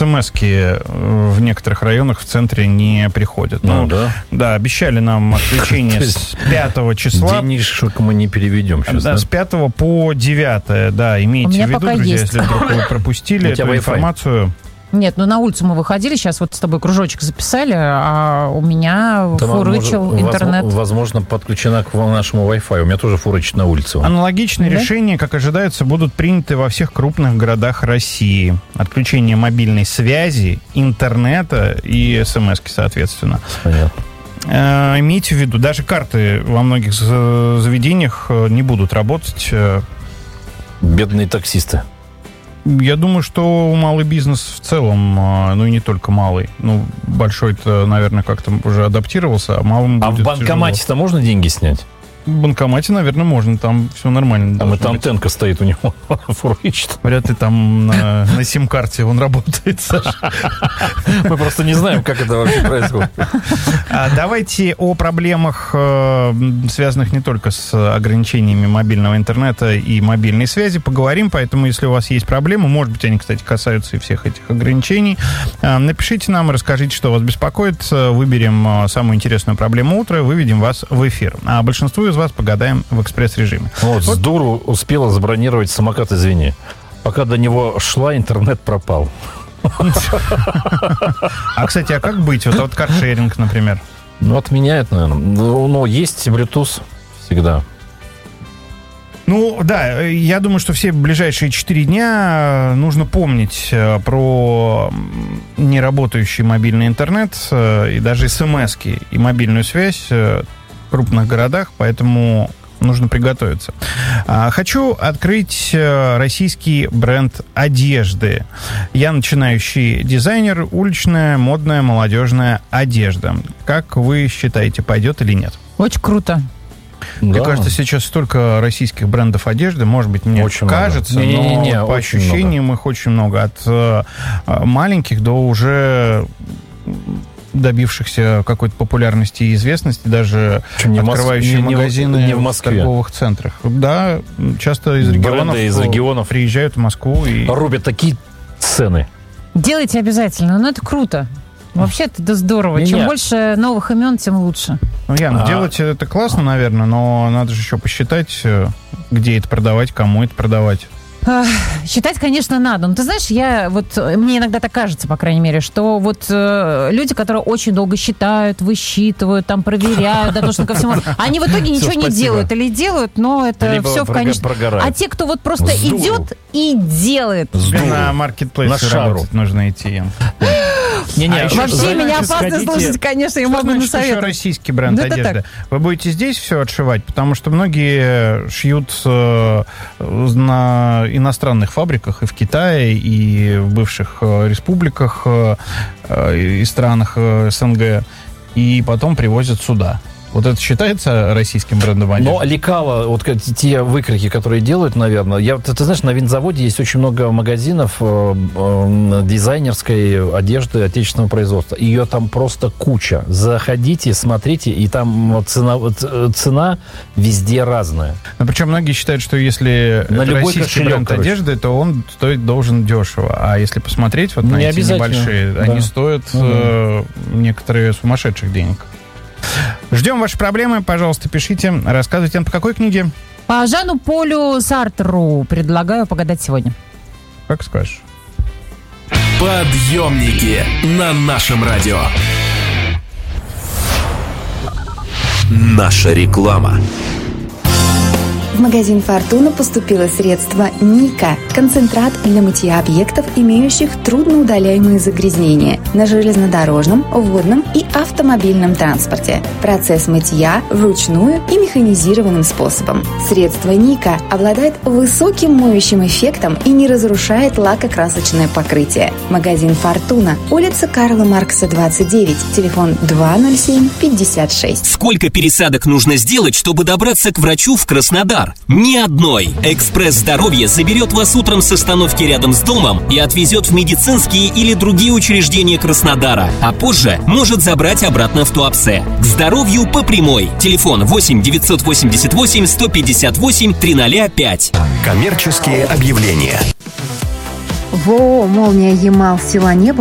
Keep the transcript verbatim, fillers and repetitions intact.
СМСки в некоторых районах в центре не приходят. Ну, ну да. Да, обещали нам отключение с пятого числа. Денежек мы не переведем сейчас, да? Да, с пятого по девятое, да, имейте в виду, друзья, есть. Если вдруг вы пропустили эту информацию. Нет, ну на улицу мы выходили, сейчас вот с тобой кружочек записали, а у меня да, фурычил может, интернет. Возможно, подключена к нашему Wi-Fi. У меня тоже фурычит на улице. Аналогичные да? решения, как ожидается, будут приняты во всех крупных городах России. Отключение мобильной связи, интернета и смс-ки, соответственно. Понятно. Э, имейте в виду, даже карты во многих заведениях не будут работать. Бедные таксисты. Я думаю, что малый бизнес в целом, ну и не только малый, ну большой-то, наверное, как-то уже адаптировался, а малым А будет в банкомате-то тяжело. Можно деньги снять? В банкомате, наверное, можно, там все нормально. Там эта антенка стоит у него, фурычит. Вряд ли там на, на сим-карте он работает, Саша. Мы просто не знаем, как это вообще происходит. Давайте о проблемах, связанных не только с ограничениями мобильного интернета и мобильной связи, поговорим. Поэтому, если у вас есть проблемы, может быть, они, кстати, касаются и всех этих ограничений, напишите нам, расскажите, что вас беспокоит. Выберем самую интересную проблему утра, выведем вас в эфир. А большинству из вас погадаем в экспресс-режиме. Вот, вот. С дуру успела забронировать самокат, извини. Пока до него шла, интернет пропал. А, кстати, а как быть? Вот, вот каршеринг, например. Ну, отменяют, наверное. Но есть Bluetooth всегда. Ну, да, я думаю, что все ближайшие четыре дня нужно помнить про неработающий мобильный интернет и даже смс-ки и мобильную связь в крупных городах, поэтому нужно приготовиться. Хочу открыть российский бренд одежды. Я начинающий дизайнер, уличная, модная, молодежная одежда. Как вы считаете, пойдет или нет? Очень круто. Мне да. кажется, сейчас столько российских брендов одежды, может быть, мне очень кажется, много. Не, но не, не, не, по ощущениям много. Их очень много. От э, маленьких до уже добившихся какой-то популярности и известности, даже не открывающие Моск... магазины не, не в, в Москве. торговых центрах. Да, часто из регионов, из регионов приезжают в Москву и рубят такие цены. Делайте обязательно, ну это круто. Вообще это здорово. Не, Чем не. больше новых имен, тем лучше. Ну, Ян, а... делать это классно, наверное, но надо же еще посчитать, где это продавать, кому это продавать. Считать, конечно, надо. Но ты знаешь, я вот мне иногда так кажется, по крайней мере, что вот э, люди, которые очень долго считают, высчитывают, там проверяют, дотошно ко всему, они в итоге ничего не делают или делают, но это все в конечном. А те, кто вот просто идет и делает. На маркетплейсе работать нужно идти. Не, не, а вообще меня опасно сходите... слушать, конечно, я могу насоветовать. Еще российский бренд да одежды. Вы будете здесь все отшивать, потому что многие шьют э, на иностранных фабриках и в Китае, и в бывших э, республиках э, и странах э, СНГ, и потом привозят сюда. Вот это считается российским брендом одежды? Но лекала, вот те выкройки, которые делают, наверное, я, ты, ты знаешь, на винзаводе есть очень много магазинов э, э, дизайнерской одежды отечественного производства. Ее там просто куча. Заходите, смотрите, и там цена, цена везде разная. Но причем многие считают, что если на это российский кошелек, бренд короче. одежды, то он стоит должен дешево. А если посмотреть вот на Не эти небольшие, да. они стоят ну, э, да. некоторые сумасшедших денег. Ждем ваши проблемы, пожалуйста, пишите, рассказывайте. По какой книге? По Жану Полю Сартру предлагаю погадать сегодня. Как скажешь. Подъемники на нашем радио. Наша реклама. В магазин «Фортуна» поступило средство «Ника» – концентрат для мытья объектов, имеющих трудноудаляемые загрязнения на железнодорожном, водном и автомобильном транспорте. Процесс мытья вручную и механизированным способом. Средство «Ника» обладает высоким моющим эффектом и не разрушает лакокрасочное покрытие. Магазин «Фортуна», улица Карла Маркса, двадцать девять, телефон два ноль семь пятьдесят шесть. Сколько пересадок нужно сделать, чтобы добраться к врачу в Краснодар? Ни одной. «Экспресс Здоровья» заберет вас утром с остановки рядом с домом и отвезет в медицинские или другие учреждения Краснодара, а позже может забрать обратно в Туапсе. К здоровью по прямой. Телефон восемь девятьсот восемьдесят восемь сто пятьдесят восемь триста пять. Коммерческие объявления. В ООО «Молния Ямал» села Небо